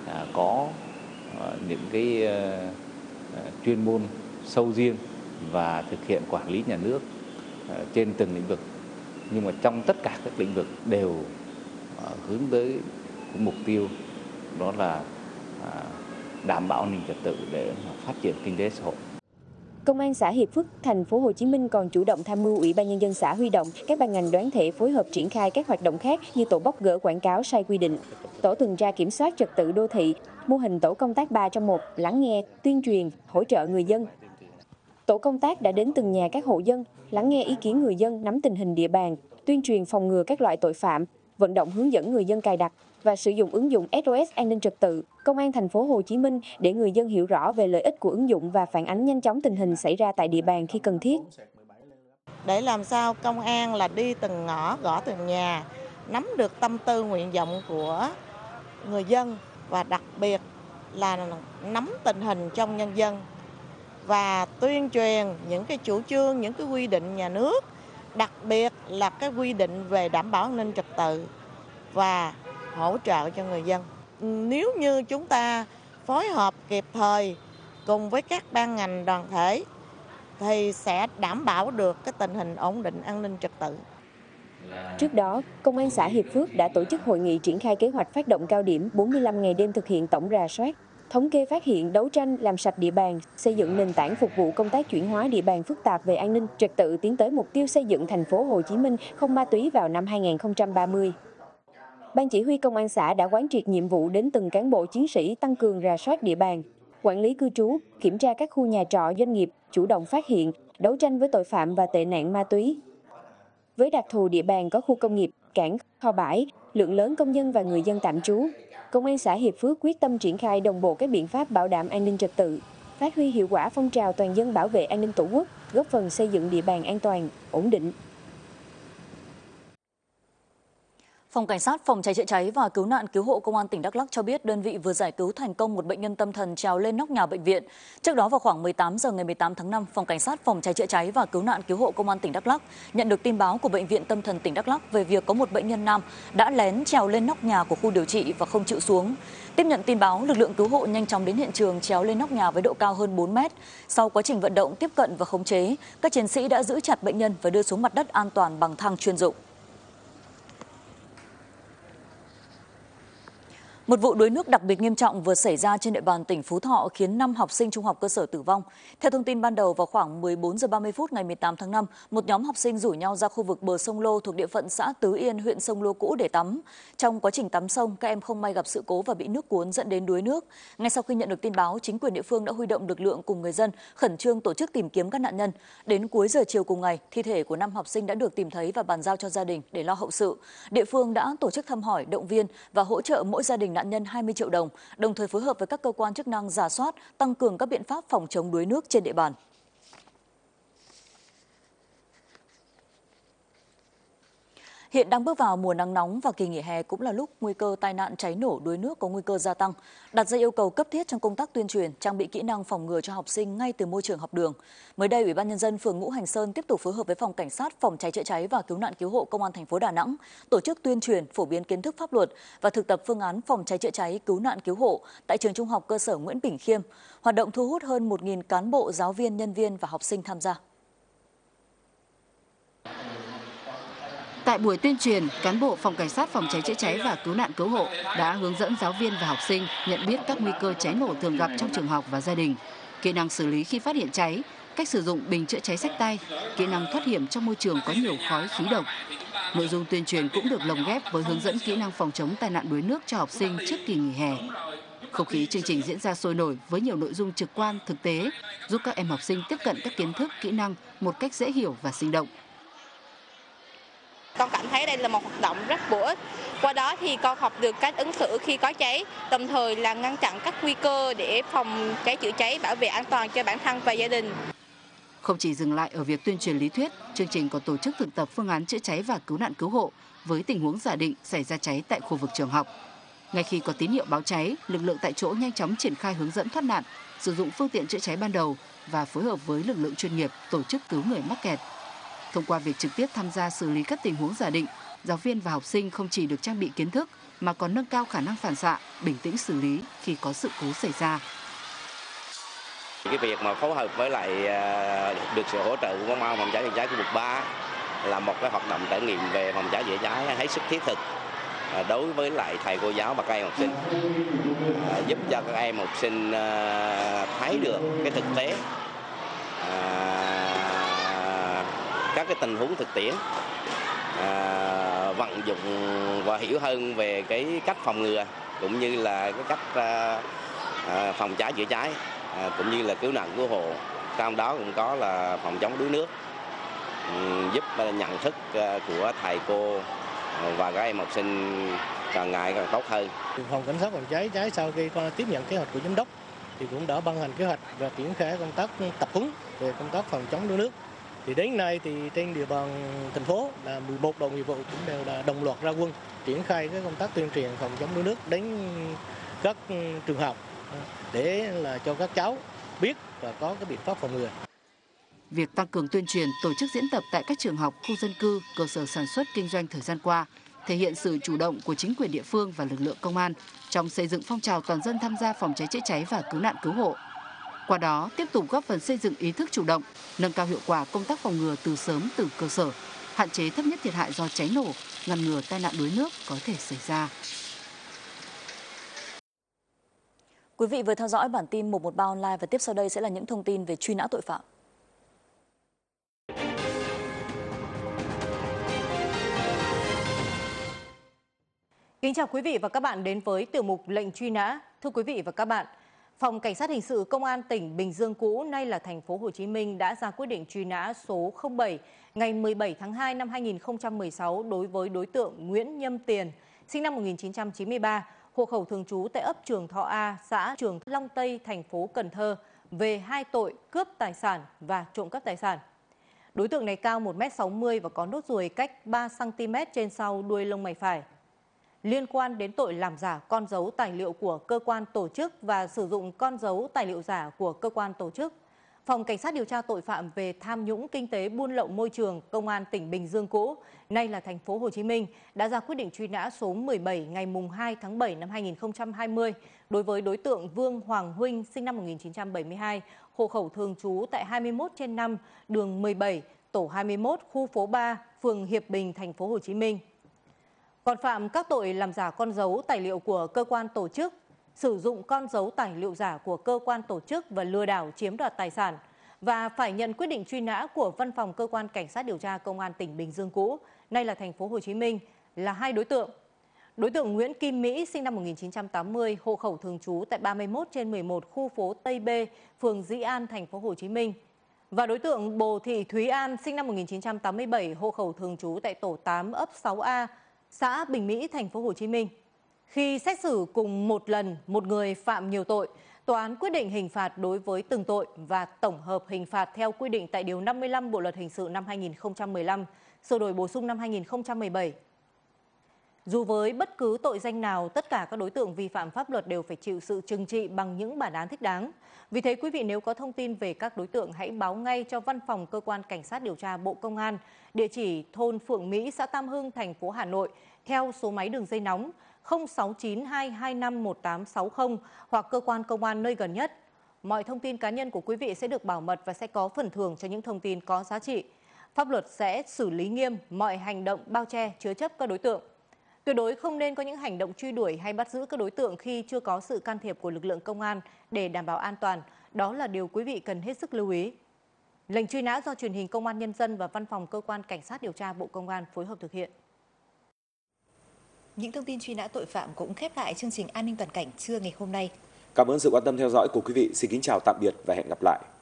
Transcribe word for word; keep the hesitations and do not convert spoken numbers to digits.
có những cái chuyên môn sâu riêng và thực hiện quản lý nhà nước trên từng lĩnh vực, nhưng mà trong tất cả các lĩnh vực đều hướng tới mục tiêu đó là đảm bảo an ninh trật tự để phát triển kinh tế xã hội. Công an xã Hiệp Phước, thành phố Hồ Chí Minh còn chủ động tham mưu Ủy ban nhân dân xã huy động các ban ngành đoàn thể phối hợp triển khai các hoạt động khác như tổ bóc gỡ quảng cáo sai quy định, tổ tuần tra kiểm soát trật tự đô thị, mô hình tổ công tác ba trong một, lắng nghe, tuyên truyền, hỗ trợ người dân. Tổ công tác đã đến từng nhà các hộ dân, lắng nghe ý kiến người dân, nắm tình hình địa bàn, tuyên truyền phòng ngừa các loại tội phạm, vận động hướng dẫn người dân cài đặt và sử dụng ứng dụng ét o ét an ninh trật tự Công an thành phố Hồ Chí Minh để người dân hiểu rõ về lợi ích của ứng dụng và phản ánh nhanh chóng tình hình xảy ra tại địa bàn khi cần thiết. Để làm sao công an là đi từng ngõ, gõ từng nhà, nắm được tâm tư nguyện vọng của người dân và đặc biệt là nắm tình hình trong nhân dân và tuyên truyền những cái chủ trương, những cái quy định nhà nước, đặc biệt là cái quy định về đảm bảo an ninh trật tự và hỗ trợ cho người dân. Nếu như chúng ta phối hợp kịp thời cùng với các ban ngành đoàn thể thì sẽ đảm bảo được cái tình hình ổn định an ninh trật tự. Trước đó, Công an xã Hiệp Phước đã tổ chức hội nghị triển khai kế hoạch phát động cao điểm bốn mươi lăm ngày đêm thực hiện tổng rà soát, thống kê phát hiện, đấu tranh, làm sạch địa bàn, xây dựng nền tảng phục vụ công tác chuyển hóa địa bàn phức tạp về an ninh trật tự tiến tới mục tiêu xây dựng thành phố Hồ Chí Minh không ma túy vào năm hai nghìn không trăm ba mươi. Ban chỉ huy công an xã đã quán triệt nhiệm vụ đến từng cán bộ chiến sĩ tăng cường rà soát địa bàn, quản lý cư trú, kiểm tra các khu nhà trọ doanh nghiệp, chủ động phát hiện, đấu tranh với tội phạm và tệ nạn ma túy. Với đặc thù địa bàn có khu công nghiệp, cảng, kho bãi, lượng lớn công nhân và người dân tạm trú, Công an xã Hiệp Phước quyết tâm triển khai đồng bộ các biện pháp bảo đảm an ninh trật tự, phát huy hiệu quả phong trào toàn dân bảo vệ an ninh Tổ quốc, góp phần xây dựng địa bàn an toàn, ổn định. Phòng Cảnh sát Phòng cháy chữa cháy và Cứu nạn Cứu hộ Công an tỉnh Đắk Lắk cho biết đơn vị vừa giải cứu thành công một bệnh nhân tâm thần trèo lên nóc nhà bệnh viện. Trước đó vào khoảng mười tám giờ ngày mười tám tháng năm, Phòng Cảnh sát Phòng cháy chữa cháy và Cứu nạn Cứu hộ Công an tỉnh Đắk Lắk nhận được tin báo của Bệnh viện Tâm thần tỉnh Đắk Lắk về việc có một bệnh nhân nam đã lén trèo lên nóc nhà của khu điều trị và không chịu xuống. Tiếp nhận tin báo, lực lượng cứu hộ nhanh chóng đến hiện trường trèo lên nóc nhà với độ cao hơn bốn mét. Sau quá trình vận động, tiếp cận và khống chế, các chiến sĩ đã giữ chặt bệnh nhân và đưa xuống mặt đất an toàn bằng thang chuyên dụng. Một vụ đuối nước đặc biệt nghiêm trọng vừa xảy ra trên địa bàn tỉnh Phú Thọ khiến năm học sinh trung học cơ sở tử vong. Theo thông tin ban đầu, vào khoảng mười bốn giờ ba mươi phút ngày mười tám tháng năm, một nhóm học sinh rủ nhau ra khu vực bờ sông Lô thuộc địa phận xã Tứ Yên, huyện Sông Lô cũ để tắm. Trong quá trình tắm sông, các em không may gặp sự cố và bị nước cuốn dẫn đến đuối nước. Ngay sau khi nhận được tin báo, chính quyền địa phương đã huy động lực lượng cùng người dân khẩn trương tổ chức tìm kiếm các nạn nhân. Đến cuối giờ chiều cùng ngày, thi thể của năm học sinh đã được tìm thấy và bàn giao cho gia đình để lo hậu sự. Địa phương đã tổ chức thăm hỏi, động viên và hỗ trợ mỗi gia đình nạn nhân hai mươi triệu đồng, đồng thời phối hợp với các cơ quan chức năng rà soát, tăng cường các biện pháp phòng chống đuối nước trên địa bàn. Hiện đang bước vào mùa nắng nóng và kỳ nghỉ hè cũng là lúc nguy cơ tai nạn cháy nổ đuối nước có nguy cơ gia tăng, đặt ra yêu cầu cấp thiết trong công tác tuyên truyền, trang bị kỹ năng phòng ngừa cho học sinh ngay từ môi trường học đường. Mới đây, Ủy ban nhân dân phường Ngũ Hành Sơn tiếp tục phối hợp với Phòng Cảnh sát Phòng cháy chữa cháy và Cứu nạn Cứu hộ Công an thành phố Đà Nẵng tổ chức tuyên truyền, phổ biến kiến thức pháp luật và thực tập phương án phòng cháy chữa cháy, cứu nạn cứu hộ tại trường Trung học cơ sở Nguyễn Bỉnh Khiêm. Hoạt động thu hút hơn một nghìn cán bộ, giáo viên, nhân viên và học sinh tham gia. Tại buổi tuyên truyền, cán bộ Phòng Cảnh sát Phòng cháy chữa cháy và Cứu nạn Cứu hộ đã hướng dẫn giáo viên và học sinh nhận biết các nguy cơ cháy nổ thường gặp trong trường học và gia đình, kỹ năng xử lý khi phát hiện cháy, cách sử dụng bình chữa cháy xách tay, kỹ năng thoát hiểm trong môi trường có nhiều khói khí độc. Nội dung tuyên truyền cũng được lồng ghép với hướng dẫn kỹ năng phòng chống tai nạn đuối nước cho học sinh trước kỳ nghỉ hè. Không khí chương trình diễn ra sôi nổi với nhiều nội dung trực quan, thực tế, giúp các em học sinh tiếp cận các kiến thức, kỹ năng một cách dễ hiểu và sinh động. Con cảm thấy đây là một hoạt động rất bổ ích. Qua đó thì con học được cách ứng xử khi có cháy, đồng thời là ngăn chặn các nguy cơ để phòng cháy chữa cháy, bảo vệ an toàn cho bản thân và gia đình. Không chỉ dừng lại ở việc tuyên truyền lý thuyết, chương trình còn tổ chức thực tập phương án chữa cháy và cứu nạn cứu hộ với tình huống giả định xảy ra cháy tại khu vực trường học. Ngay khi có tín hiệu báo cháy, lực lượng tại chỗ nhanh chóng triển khai hướng dẫn thoát nạn, sử dụng phương tiện chữa cháy ban đầu và phối hợp với lực lượng chuyên nghiệp tổ chức cứu người mắc kẹt. Thông qua việc trực tiếp tham gia xử lý các tình huống giả định, giáo viên và học sinh không chỉ được trang bị kiến thức mà còn nâng cao khả năng phản xạ, bình tĩnh xử lý khi có sự cố xảy ra. Cái việc mà phối hợp với lại được sự hỗ trợ của Công an phòng cháy chữa cháy khu vực ba là một cái hoạt động trải nghiệm về phòng cháy chữa cháy hết sức thiết thực đối với lại thầy cô giáo và các em học sinh, giúp cho các em học sinh thấy được cái thực tế, các cái tình huống thực tiễn, vận dụng và hiểu hơn về cái cách phòng ngừa cũng như là cái cách phòng cháy chữa cháy cũng như là cứu nạn cứu hộ. Trong đó cũng có là phòng chống đuối nước, giúp nhận thức của thầy cô và các em học sinh càng ngày càng tốt hơn. Phòng cảnh sát phòng cháy cháy sau khi tiếp nhận kế hoạch của giám đốc thì cũng đã ban hành kế hoạch và triển khai công tác tập huấn về công tác phòng chống đuối nước. Thì đến nay thì trên địa bàn thành phố là mười một đội nghiệp vụ cũng đều là đồng loạt ra quân triển khai cái công tác tuyên truyền phòng chống đuối nước đến các trường học để là cho các cháu biết và có cái biện pháp phòng ngừa. Việc tăng cường tuyên truyền, tổ chức diễn tập tại các trường học, khu dân cư, cơ sở sản xuất kinh doanh thời gian qua thể hiện sự chủ động của chính quyền địa phương và lực lượng công an trong xây dựng phong trào toàn dân tham gia phòng cháy chữa cháy và cứu nạn cứu hộ. Qua đó, tiếp tục góp phần xây dựng ý thức chủ động, nâng cao hiệu quả công tác phòng ngừa từ sớm từ cơ sở, hạn chế thấp nhất thiệt hại do cháy nổ, ngăn ngừa tai nạn đuối nước có thể xảy ra. Quý vị vừa theo dõi bản tin một một ba online và tiếp sau đây sẽ là những thông tin về truy nã tội phạm. Kính chào quý vị và các bạn đến với tiểu mục lệnh truy nã. Thưa quý vị và các bạn, Phòng Cảnh sát hình sự Công an tỉnh Bình Dương cũ, nay là thành phố Hồ Chí Minh đã ra quyết định truy nã số không bảy ngày mười bảy tháng hai năm hai nghìn không trăm mười sáu đối với đối tượng Nguyễn Nhâm Tiền, sinh năm một nghìn chín trăm chín mươi ba, hộ khẩu thường trú tại ấp Trường Thọ A, xã Trường Long Tây, thành phố Cần Thơ về hai tội cướp tài sản và trộm cắp tài sản. Đối tượng này cao một mét sáu mươi và có nốt ruồi cách ba xăng ti mét trên sau đuôi lông mày phải. Liên quan đến tội làm giả con dấu tài liệu của cơ quan tổ chức và sử dụng con dấu tài liệu giả của cơ quan tổ chức, Phòng Cảnh sát điều tra tội phạm về tham nhũng kinh tế buôn lậu môi trường Công an tỉnh Bình Dương cũ, nay là thành phố Hồ Chí Minh, đã ra quyết định truy nã số mười bảy ngày mùng hai tháng bảy năm hai nghìn không trăm hai mươi đối với đối tượng Vương Hoàng Huynh, sinh năm một nghìn chín trăm bảy mươi hai, hộ khẩu thường trú tại hai mươi mốt trên năm, đường mười bảy, tổ hai mươi mốt, khu phố ba, phường Hiệp Bình, thành phố Hồ Chí Minh. Còn phạm các tội làm giả con dấu tài liệu của cơ quan tổ chức, sử dụng con dấu tài liệu giả của cơ quan tổ chức và lừa đảo chiếm đoạt tài sản, và phải nhận quyết định truy nã của Văn phòng Cơ quan Cảnh sát điều tra Công an tỉnh Bình Dương cũ, nay là thành phố Hồ Chí Minh, là hai đối tượng. Đối tượng Nguyễn Kim Mỹ, sinh năm một nghìn chín trăm tám mươi, hộ khẩu thường trú tại ba mươi mốt trên mười một, khu phố Tây B, phường Dĩ An, thành phố Hồ Chí Minh. Và đối tượng Bồ Thị Thúy An, sinh năm một nghìn chín trăm tám mươi bảy, hộ khẩu thường trú tại tổ tám, ấp sáu A, xã Bình Mỹ, thành phố Hồ Chí Minh. Khi xét xử cùng một lần một người phạm nhiều tội, tòa án quyết định hình phạt đối với từng tội và tổng hợp hình phạt theo quy định tại điều năm mươi lăm Bộ luật hình sự năm hai nghìn không trăm mười lăm, sửa đổi bổ sung năm hai nghìn không trăm mười bảy. Dù với bất cứ tội danh nào, tất cả các đối tượng vi phạm pháp luật đều phải chịu sự trừng trị bằng những bản án thích đáng. Vì thế, quý vị nếu có thông tin về các đối tượng hãy báo ngay cho Văn phòng Cơ quan Cảnh sát điều tra Bộ Công an, địa chỉ thôn Phượng Mỹ, xã Tam Hưng, thành phố Hà Nội, theo số máy đường dây nóng không sáu chín hai hai năm một tám sáu không hoặc cơ quan công an nơi gần nhất. Mọi thông tin cá nhân của quý vị sẽ được bảo mật và sẽ có phần thưởng cho những thông tin có giá trị. Pháp luật sẽ xử lý nghiêm mọi hành động bao che, chứa chấp các đối tượng. Tuyệt đối không nên có những hành động truy đuổi hay bắt giữ các đối tượng khi chưa có sự can thiệp của lực lượng công an để đảm bảo an toàn. Đó là điều quý vị cần hết sức lưu ý. Lệnh truy nã do Truyền hình Công an Nhân dân và Văn phòng Cơ quan Cảnh sát điều tra Bộ Công an phối hợp thực hiện. Những thông tin truy nã tội phạm cũng khép lại chương trình An ninh toàn cảnh trưa ngày hôm nay. Cảm ơn sự quan tâm theo dõi của quý vị. Xin kính chào tạm biệt và hẹn gặp lại.